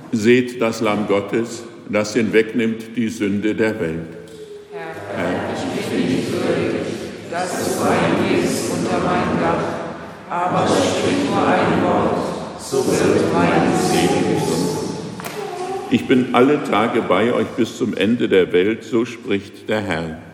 Seht das Lamm Gottes, das hinwegnimmt die Sünde der Welt. Herr, ich bin nicht würdig, dass du eingehst unter mein Dach, aber sprich nur ein Wort, so wird mein Segen gesund. Ich bin alle Tage bei euch bis zum Ende der Welt, so spricht der Herr.